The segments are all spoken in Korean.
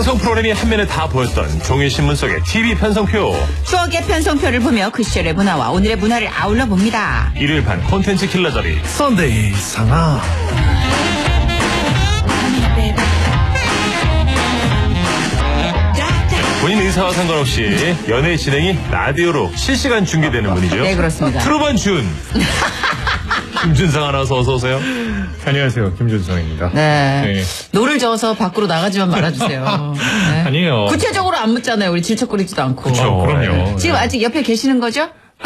방송 프로그램이 한면에 다 보였던 종이신문 속의 TV 편성표. 추억의 편성표를 보며 그 시절의 문화와 오늘의 문화를 아울러 봅니다. 일요일 반 콘텐츠 킬러자리 썬데이 상하. 본인 의사와 상관없이 연예 진행이 라디오로 실시간 중계되는 분이죠. 네, 그렇습니다. 트루먼 준. 김준상 아나운서 어서 오세요. 안녕하세요, 김준성입니다. 네. 노를 저어서 밖으로 나가지만 말아주세요. 네. 아니에요. 구체적으로 안 묻잖아요. 우리 질척거리지도 않고. 그쵸. 그럼요. 지금 아직 옆에 계시는 거죠?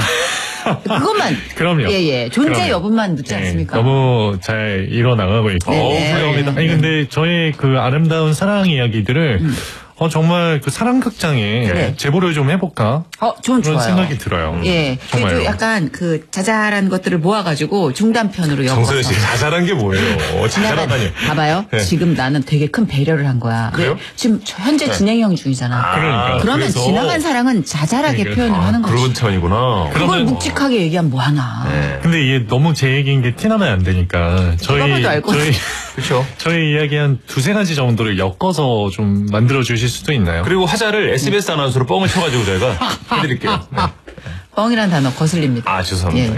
그것만. 그럼요. 예. 존재 그럼요. 여부만 묻지 않습니까? 너무 잘 이뤄나가고 있고. 네. 훌륭합니다. 아니, 근데 저의 그 아름다운 사랑 이야기들을 정말 그 사랑극장에 네. 제보를 좀 해볼까? 좀 그런 좋아요. 생각이 들어요. 예. 정말요. 좀 약간 그 자잘한 것들을 모아가지고 중단편으로 엮어서. 정선혜 씨 자잘한 게 뭐예요? 자잘하다니. 봐봐요. 네. 지금 나는 되게 큰 배려를 한 거야. 그래요? 왜? 지금 현재 진행형 중이잖아. 그러니까. 그러면 그래서. 지나간 사랑은 자잘하게 그러니까. 표현을 하는 거지. 그런 차원이구나. 그걸 그러면- 묵직하게 얘기하면 뭐하나. 네. 근데 이게 너무 제 얘기인 게 티나면 안 되니까 봐도 알고. 그렇죠. 저희 이야기 한 두세 가지 정도를 엮어서 좀 만들어 주실 수도 있나요? 그리고 화자를 SBS 아나운서로 뻥을 쳐가지고 저희가 해드릴게요. 네. 뻥이란 단어 거슬립니다. 아, 죄송합니다.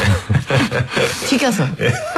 예. 튀겨서.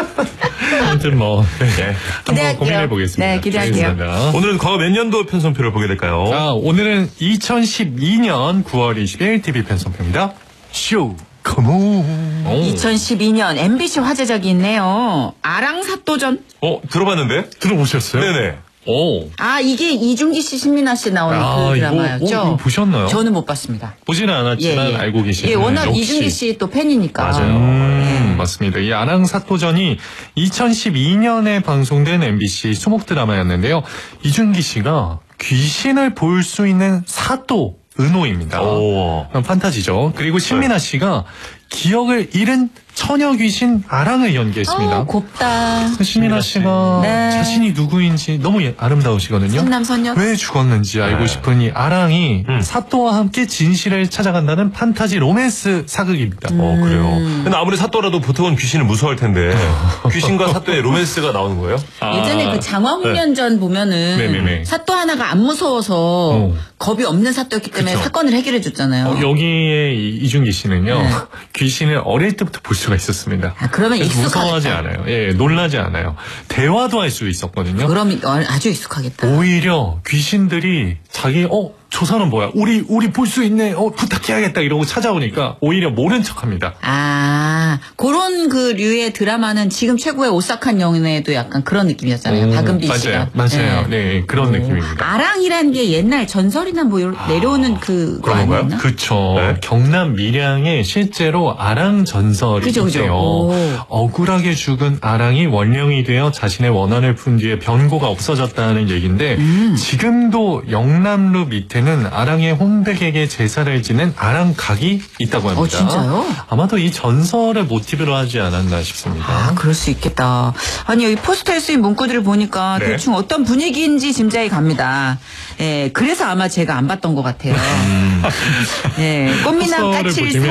아무튼 뭐 네. 한번 기대할게요. 고민해 보겠습니다. 네, 기대할게요. 오늘은 과거 몇 년도 편성표를 보게 될까요? 오늘은 2012년 9월 20일 TV 편성표입니다. 쇼 컴온. 2012년 MBC 화제작이 있네요. 아랑사또전. 들어봤는데? 들어보셨어요? 네네. 오. 이게 이중기 씨, 신민아 씨 나오는 그 드라마였죠? 이거 보셨나요? 저는 못 봤습니다. 보지는 않았지만 알고 계시는. 예, 워낙 역시. 이중기 씨 또 팬이니까. 맞아요. 맞습니다. 이 아랑사또전이 2012년에 방송된 MBC 수목 드라마였는데요. 이준기 씨가 귀신을 볼 수 있는 사또 은호입니다. 오. 판타지죠. 그리고 신민아 씨가 기억을 잃은 처녀 귀신 아랑을 연기했습니다. 곱다. 신민아 씨가 네. 자신이 누구인지 너무 아름다우시거든요. 선남선녀. 왜 죽었는지 알고 싶은 이 아랑이 사또와 함께 진실을 찾아간다는 판타지 로맨스 사극입니다. 그래요. 근데 아무리 사또라도 보통은 귀신을 무서워할 텐데 귀신과 사또의 로맨스가 나오는 거예요? 예전에 그 장화홍련전 보면은 네네네. 사또 하나가 안 무서워서 겁이 없는 사또였기 때문에 그쵸. 사건을 해결해 줬잖아요. 여기에 이준기 씨는요, 귀신을 어릴 때부터 볼 수가 있었습니다. 그러면 그래서 익숙하겠다. 무서워하지 않아요. 예, 놀라지 않아요. 대화도 할 수 있었거든요. 그럼 아주 익숙하겠다. 오히려 귀신들이 저 사람 뭐야? 우리 볼 수 있네. 부탁해야겠다. 이러고 찾아오니까 오히려 모른 척합니다. 그런 그 류의 드라마는 지금 최고의 오싹한 연애도 약간 그런 느낌이었잖아요. 박은비 씨가. 맞아요. 네, 그런 느낌입니다. 아랑이라는 게 옛날 전설이나 뭐 내려오는 그거 그런 건가요? 아니었나? 그쵸. 네. 경남 밀양에 실제로 아랑 전설이 그죠. 있대요. 오. 억울하게 죽은 아랑이 원령이 되어 자신의 원한을 푼 뒤에 변고가 없어졌다는 얘기인데 지금도 영남루 밑에는 아랑의 혼백에게 제사를 지낸 아랑각이 있다고 합니다. 진짜요? 아마도 이 전설을 모티브로 하지 않았나 싶습니다. 그럴 수 있겠다. 아니, 여기 포스터에 쓰인 문구들을 보니까 네. 대충 어떤 분위기인지 짐작이 갑니다. 예, 그래서 아마 제가 안 봤던 것 같아요. 예, 꽃미남 포스터를 까칠 보시면